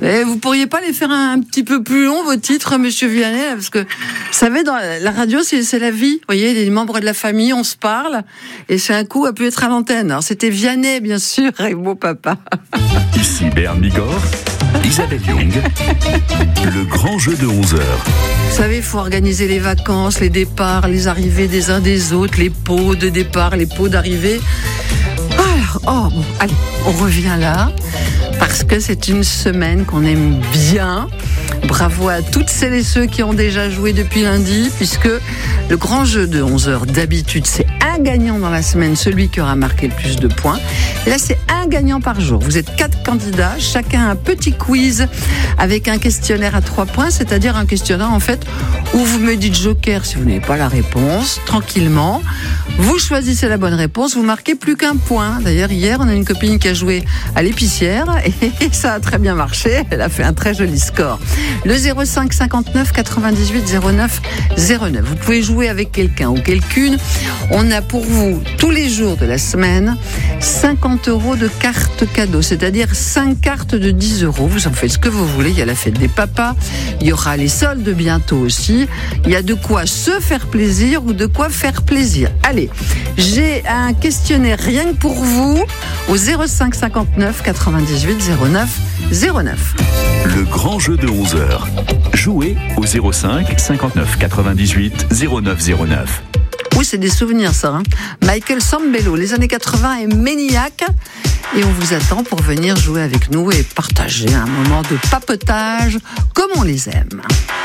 Et vous pourriez pas les faire un petit peu plus long, vos titres, Monsieur Vianney, parce que, vous savez, dans la radio, c'est la vie. Vous voyez, les membres de la famille, on se parle, et c'est un coup à pu être à l'antenne. Alors, c'était Vianney, bien sûr, et mon papa. Ici Bern Bigorre, Isabelle Young, le grand jeu de 11h. Vous savez, il faut organiser les vacances, les départs, les arrivées des uns des autres, les pots de départ, les pots d'arrivée. Alors, bon, allez, on revient là, parce que c'est une semaine qu'on aime bien. Bravo à toutes celles et ceux qui ont déjà joué depuis lundi, puisque le grand jeu de 11h, d'habitude, c'est un gagnant dans la semaine, celui qui aura marqué le plus de points. Et là, c'est un gagnant par jour. Vous êtes 4 candidats, chacun un petit quiz avec un questionnaire à 3 points, c'est-à-dire un questionnaire, en fait, où vous me dites joker si vous n'avez pas la réponse, tranquillement. Vous choisissez la bonne réponse, vous marquez plus qu'un point. D'ailleurs, hier, on a une copine qui a joué à l'épicière et ça a très bien marché. Elle a fait un très joli score. Le 05 59 98 09 09. Vous pouvez jouer avec quelqu'un ou quelqu'une. On a pour vous, tous les jours de la semaine, 50 € de cartes cadeaux, c'est-à-dire 5 cartes de 10 €. Vous en faites ce que vous voulez. Il y a la fête des papas, il y aura les soldes bientôt aussi. Il y a de quoi se faire plaisir ou de quoi faire plaisir. Allez, j'ai un questionnaire rien que pour vous au 05 59 98 09 09. Le grand jeu de 11h. Jouez au 05 59 98 09 09. Oui, c'est des souvenirs, ça. Hein. Michael Sambello, les années 80 et Maniac. Et on vous attend pour venir jouer avec nous et partager un moment de papotage comme on les aime.